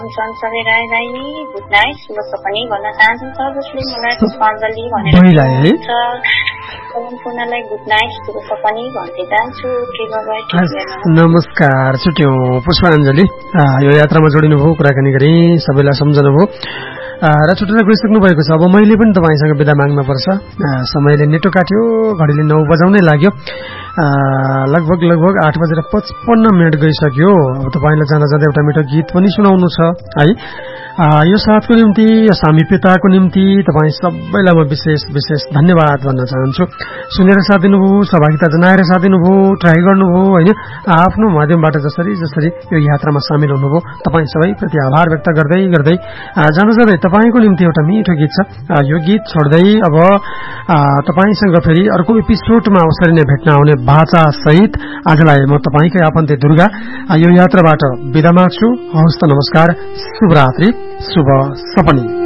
सञ्चारी राईलाई good night शुभ सपनी भन्न चाहन्छु सर, जसले मलाई पुष्पाञ्जली भनेर सम्पूर्णलाई गुड नाइट शुभ सपनी भन्दै चाहन्छु। नमस्कार, छुट्यौं पुष्पाञ्जली। यो यात्रामा जोडिनुभयो, कुराकानी गरी सबैलाई सम्झनुभयो र छुटेर गइसक्नु भएको छ। अब मैले पनि तपाईसँग बिदा माग्न पर्छ। समयले नेटो काट्यो, घडीले 9 बजाउनै लाग्यो। लगभग 8:55 गइसक्यो। अब तपाईलाई जाँदा जाँदा एउटा मिठो गीत पनि सुनाउनु छ है। यो साथको निम्ति, सामिप्यताको निम्ति तपाईँ सबैलाई म विशेष धन्यवाद भन्न चाहन्छु। सुनेर साथ दिनुभयो, सहभागिता जनाएर साथ दिनुभयो, ट्राई गर्नुभयो होइन। आफ्नो माध्यमबाट जसरी यो यात्रामा सामेल हुनुभयो, तपाईँ सबैप्रति आभार व्यक्त गर्दै जाँदै तपाईँको निम्ति एउटा मिठो गीत छ। यो गीत छोड्दै अब तपाईँसँग फेरि अर्को एपिसोडमा अवसरी नै भेट्न आउने बाचा सहित आजलाई म तपाईँकै आफन्ते दुर्गा यो यात्राबाट बिदा माग्छु। हवस् त, नमस्कार, शुभरात्रि, शुभ सपनी।